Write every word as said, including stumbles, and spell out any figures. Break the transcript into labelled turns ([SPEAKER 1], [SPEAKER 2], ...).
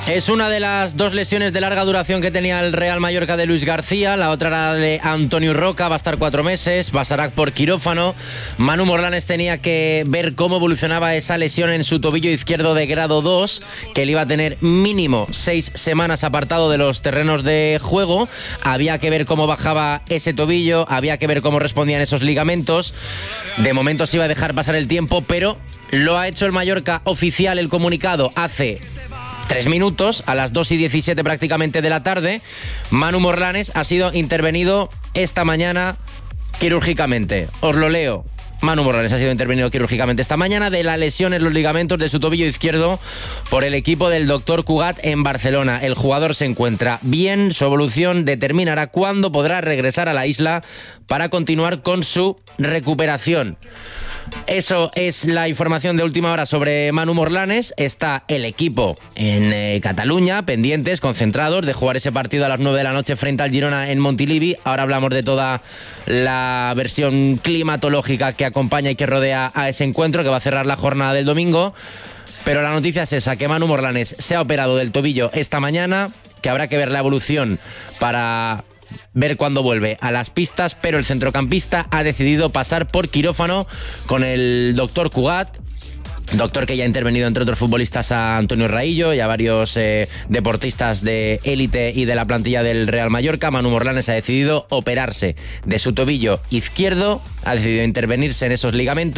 [SPEAKER 1] Es una de las dos lesiones de larga duración que tenía el Real Mallorca de Luis García. La otra era de Antonio Roca, va a estar cuatro meses. Basarac por quirófano. Manu Morlanes tenía que ver cómo evolucionaba esa lesión en su tobillo izquierdo de grado dos, que le iba a tener mínimo seis semanas apartado de los terrenos de juego. Había que ver cómo bajaba ese tobillo, había que ver cómo respondían esos ligamentos. De momento se iba a dejar pasar el tiempo, pero lo ha hecho el Mallorca oficial, el comunicado, hace tres minutos, a las dos y diecisiete prácticamente de la tarde. Manu Morlanes ha sido intervenido esta mañana quirúrgicamente. Os lo leo. Manu Morlanes ha sido intervenido quirúrgicamente esta mañana de la lesión en los ligamentos de su tobillo izquierdo por el equipo del doctor Cugat en Barcelona. El jugador se encuentra bien, su evolución determinará cuándo podrá regresar a la isla para continuar con su recuperación. Eso es la información de última hora sobre Manu Morlanes. Está el equipo en eh, Cataluña, pendientes, concentrados de jugar ese partido a las nueve de la noche frente al Girona en Montilivi. Ahora hablamos de toda la versión climatológica que acompaña y que rodea a ese encuentro, que va a cerrar la jornada del domingo. Pero la noticia es esa, que Manu Morlanes se ha operado del tobillo esta mañana, que habrá que ver la evolución para ver cuándo vuelve a las pistas, pero el centrocampista ha decidido pasar por quirófano con el doctor Cugat, doctor que ya ha intervenido entre otros futbolistas a Antonio Raillo y a varios eh, deportistas de élite y de la plantilla del Real Mallorca. Manu Morlanes ha decidido operarse de su tobillo izquierdo, ha decidido intervenirse en esos ligamentos.